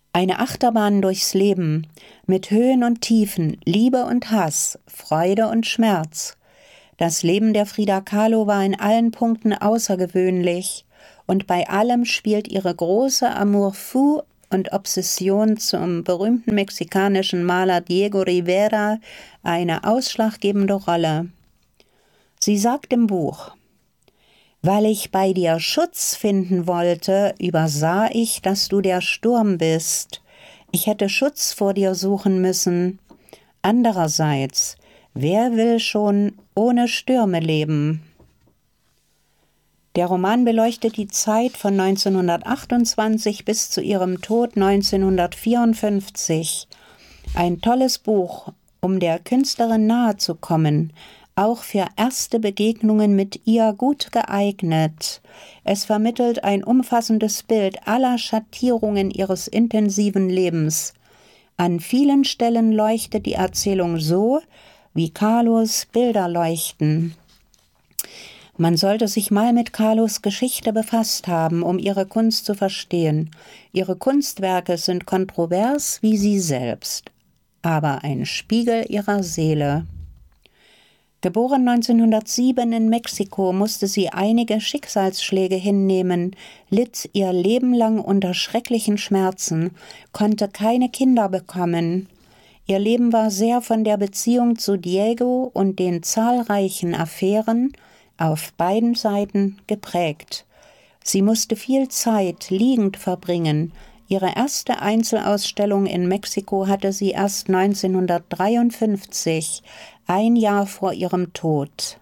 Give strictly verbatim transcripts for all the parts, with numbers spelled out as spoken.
Eine Achterbahn durchs Leben, mit Höhen und Tiefen, Liebe und Hass, Freude und Schmerz. Das Leben der Frida Kahlo war in allen Punkten außergewöhnlich und bei allem spielt ihre große Amour fou und Obsession zum berühmten mexikanischen Maler Diego Rivera eine ausschlaggebende Rolle. Sie sagt im Buch: Weil ich bei dir Schutz finden wollte, übersah ich, dass du der Sturm bist. Ich hätte Schutz vor dir suchen müssen. Andererseits, wer will schon ohne Stürme leben? Der Roman beleuchtet die Zeit von neunzehnhundertachtundzwanzig bis zu ihrem Tod neunzehnhundertvierundfünfzig. Ein tolles Buch, um der Künstlerin nahe zu kommen, auch für erste Begegnungen mit ihr gut geeignet. Es vermittelt ein umfassendes Bild aller Schattierungen ihres intensiven Lebens. An vielen Stellen leuchtet die Erzählung so, wie Kahlos Bilder leuchten. Man sollte sich mal mit Kahlos Geschichte befasst haben, um ihre Kunst zu verstehen. Ihre Kunstwerke sind kontrovers wie sie selbst, aber ein Spiegel ihrer Seele. Geboren neunzehnhundertsieben in Mexiko, musste sie einige Schicksalsschläge hinnehmen, litt ihr Leben lang unter schrecklichen Schmerzen, konnte keine Kinder bekommen. Ihr Leben war sehr von der Beziehung zu Diego und den zahlreichen Affären auf beiden Seiten geprägt. Sie musste viel Zeit liegend verbringen. Ihre erste Einzelausstellung in Mexiko hatte sie erst neunzehnhundertdreiundfünfzig, ein Jahr vor ihrem Tod.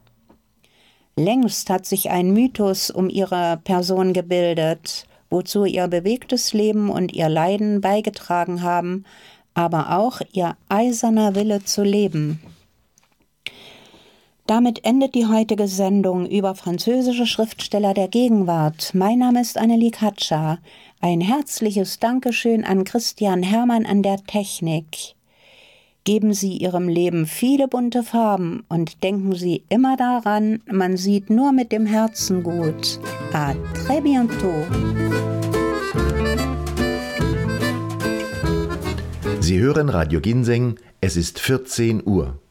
Längst hat sich ein Mythos um ihre Person gebildet, wozu ihr bewegtes Leben und ihr Leiden beigetragen haben, aber auch ihr eiserner Wille zu leben. Damit endet die heutige Sendung über französische Schriftsteller der Gegenwart. Mein Name ist Annelie Katscher. Ein herzliches Dankeschön an Christian Hermann an der Technik. Geben Sie Ihrem Leben viele bunte Farben und denken Sie immer daran, man sieht nur mit dem Herzen gut. À très bientôt. Sie hören Radio Ginseng, es ist vierzehn Uhr.